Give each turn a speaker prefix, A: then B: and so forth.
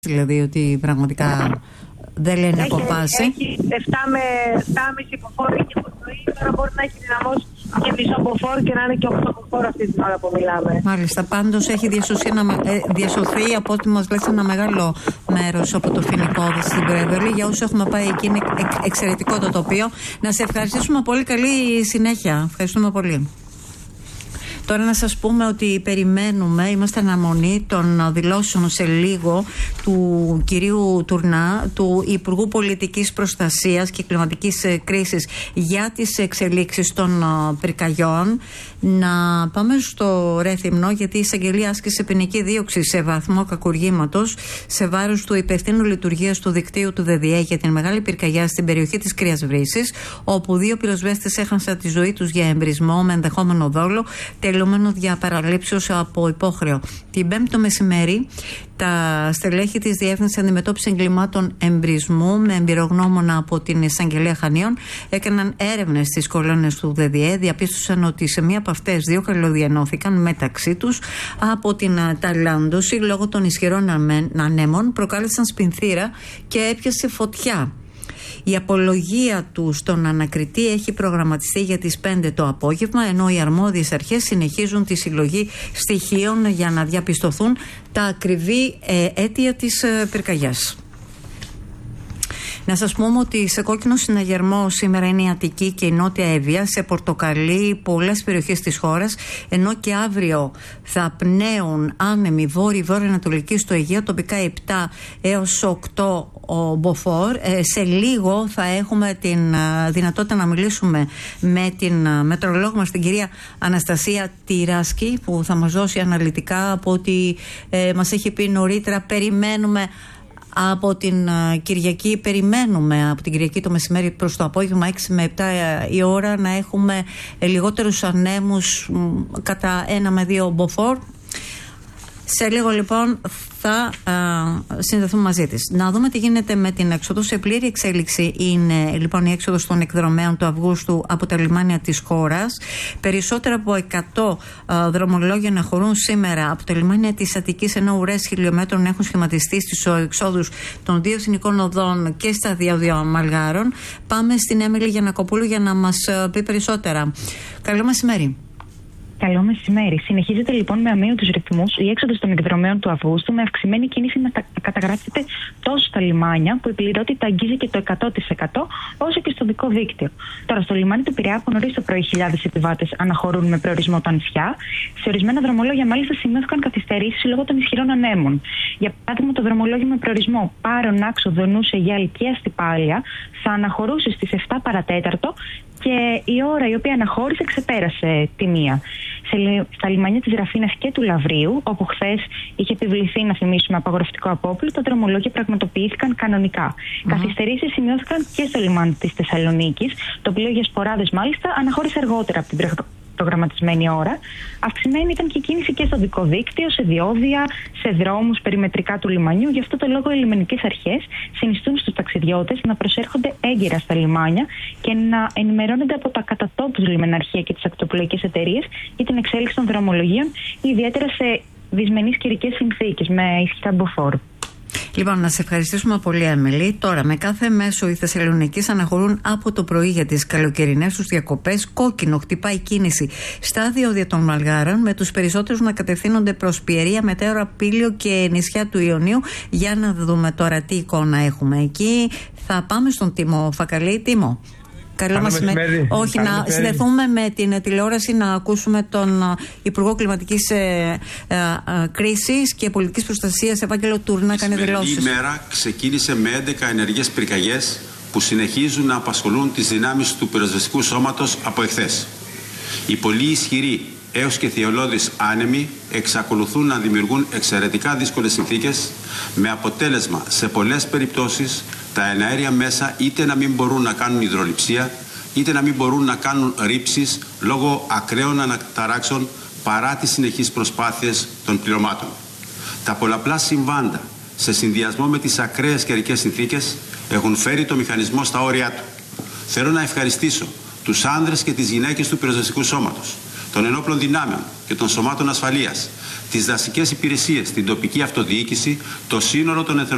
A: Δηλαδή ότι πραγματικά δεν λένε από πάση.
B: Έχει 7 με 7,5 μποφόρ και από το πρωί. Τώρα μπορεί να έχει δυναμώσει και μισό μποφόρ και να είναι και 8 μποφόρ αυτή την ώρα που μιλάμε.
A: Μάλιστα. Πάντως έχει διασωθεί από ό,τι μας λέει ένα μεγάλο μέρος από το Φοινικό στην Πρέβελη. Για όσους έχουμε πάει εκεί είναι εξαιρετικό το τοπίο. Να σε ευχαριστήσουμε πολύ. Καλή συνέχεια. Ευχαριστούμε πολύ. Τώρα να σας πούμε ότι περιμένουμε, είμαστε αναμονή των δηλώσεων σε λίγο του κυρίου Τουρνά, του Υπουργού Πολιτικής Προστασίας και Κλιματικής Κρίσης για τις εξελίξεις των πυρκαγιών. Να πάμε στο Ρέθυμνο, γιατί η εισαγγελία άσκησε ποινική δίωξη σε βαθμό κακουργήματος σε βάρος του υπευθύνου λειτουργίας του δικτύου του ΔΔΕ για την μεγάλη πυρκαγιά στην περιοχή της Κρύας Βρύσης, όπου 2 πυροσβέστες έχασαν τη ζωή τους για εμπρισμό με ενδεχόμενο δόλο, τελούμενο δια παραλήψεως από υπόχρεο. Την Πέμπτη το μεσημέρι, τα στελέχη της Διεύθυνσης Αντιμετώπισης Εγκλημάτων Εμπρισμού με εμπειρογνώμονα από την Εισαγγελία Χανίων έκαναν έρευνες στις κολόνες του ΔΔΕ. Διαπίστωσαν ότι σε μία από αυτές 2 καλωδιανώθηκαν μεταξύ τους από την ταλάντωση λόγω των ισχυρών ανέμων, προκάλεσαν σπινθήρα και έπιασε φωτιά. Η απολογία του στον ανακριτή έχει προγραμματιστεί για τις 5 το απόγευμα, ενώ οι αρμόδιες αρχές συνεχίζουν τη συλλογή στοιχείων για να διαπιστωθούν τα ακριβή αίτια της πυρκαγιάς. Να σας πούμε ότι σε κόκκινο συναγερμό σήμερα είναι η Αττική και η Νότια Εύβοια, σε πορτοκαλί πολλές περιοχές της χώρας, ενώ και αύριο θα πνέουν άνεμοι βόρειο-ανατολική στο Αιγαίο, τοπικά 7 έως 8 μποφόρ. Σε λίγο θα έχουμε την δυνατότητα να μιλήσουμε με την μετρολόγο μας, την κυρία Αναστασία Τυράσκη, που θα μας δώσει αναλυτικά από ό,τι μας έχει πει νωρίτερα. Περιμένουμε από την Κυριακή, από την Κυριακή το μεσημέρι προς το απόγευμα 6 με 7 η ώρα να έχουμε λιγότερους ανέμους κατά 1 με 2 μποφόρ. Σε λίγο λοιπόν θα συνδεθούμε μαζί της. Να δούμε τι γίνεται με την έξοδο. Σε πλήρη εξέλιξη είναι λοιπόν η έξοδος των εκδρομέων του Αυγούστου από τα λιμάνια της χώρας. Περισσότερα από 100 δρομολόγια αναχωρούν σήμερα από τα λιμάνια της Αττικής, ενώ ουρές χιλιόμετρων έχουν σχηματιστεί στις εξόδους των 2 εθνικών οδών και στα διόδια Μαλγάρων. Πάμε στην Έμιλη Γιαννακοπούλου για να μας πει περισσότερα. Καλό μεσημέρι.
C: Καλό μεσημέρι. Συνεχίζεται λοιπόν με αμύωτους ρυθμούς η έξοδος των εκδρομέων του Αυγούστου, με αυξημένη κίνηση να καταγράφεται τόσο στα λιμάνια, που η πληρότητα αγγίζει και το 100%, όσο και στο δικό δίκτυο. Τώρα, στο λιμάνι του Πειραιά, από νωρίς το πρωί, χιλιάδες επιβάτες αναχωρούν με προορισμό τα νησιά. Σε ορισμένα δρομολόγια, μάλιστα, σημειώθηκαν καθυστερήσεις λόγω των ισχυρών ανέμων. Για παράδειγμα, το δρομολόγιο με προορισμό Πάρων, Άξο, Δονούσε, Γιάλη και Αστυπάλια θα αναχωρούσε στις 7 παρατέταρτο και η ώρα η οποία αναχώρησε ξεπέρασε τη 1. Στα λιμάνια της Ραφίνας και του Λαβρίου, όπου χθες είχε επιβληθεί, να θυμίσουμε, απαγορευτικό απόπλου, τα δρομολόγια πραγματοποιήθηκαν κανονικά. Καθυστερήσεις σημειώθηκαν και στο λιμάνι της Θεσσαλονίκης, το πλοίο για σποράδες μάλιστα αναχώρησε αργότερα από την προγραμματισμένη ώρα. Αυξημένη ήταν και η κίνηση και στο δικό δίκτυο, σε διόδια, σε δρόμους περιμετρικά του λιμανιού. Γι' αυτό το λόγο οι λιμενικές αρχές συνιστούν στους ταξιδιώτες να προσέρχονται έγκαιρα στα λιμάνια και να ενημερώνονται από τα κατά τόπους λιμεναρχεία και τις ακτοπλοϊκές εταιρείες για την εξέλιξη των δρομολογίων, ιδιαίτερα σε δυσμενείς καιρικές συνθήκες με ισχυρά μποφόρ.
A: Λοιπόν, να σε ευχαριστήσουμε πολύ, Έμιλη. Τώρα, με κάθε μέσο οι Θεσσαλονικείς αναχωρούν από το πρωί για τις καλοκαιρινές τους διακοπές. Κόκκινο χτυπάει κίνηση στα διόδια των Μαλγάρων, με τους περισσότερους να κατευθύνονται προς Πιερία, Μετέωρα, Πήλιο και νησιά του Ιωνίου. Για να δούμε τώρα τι εικόνα έχουμε εκεί. Θα πάμε στον Τίμο Φακαλή. Τίμο. Καλό μεσημέρι. Όχι, να συνδεθούμε με την τηλεόραση να ακούσουμε τον Υπουργό Κλιματικής Κρίσης και Πολιτικής Προστασίας, Ευάγγελο Τουρνά, κάνει δηλώσεις.
D: Η ημέρα ξεκίνησε με 11 ενεργές πυρκαγιές που συνεχίζουν να απασχολούν τις δυνάμεις του πυροσβεστικού σώματος από εχθές. Οι πολύ ισχυροί έως και θειολώδεις άνεμοι εξακολουθούν να δημιουργούν εξαιρετικά δύσκολες συνθήκες, με αποτέλεσμα σε πολλές περιπτώσεις τα εναέρια μέσα είτε να μην μπορούν να κάνουν υδρολειψία, είτε να μην μπορούν να κάνουν ρήψεις λόγω ακραίων αναταράξεων, παρά τις συνεχείς προσπάθειες των πληρωμάτων. Τα πολλαπλά συμβάντα σε συνδυασμό με τις ακραίες καιρικές συνθήκες έχουν φέρει το μηχανισμό στα όρια του. Θέλω να ευχαριστήσω τους άνδρες και τις γυναίκες του πυροσβεστικού σώματος, των ενόπλων δυνάμεων και των σωμάτων ασφαλείας, τις δασικές υπηρεσίες, την τοπική αυτοδιοίκηση, το σύνολο των εθνικών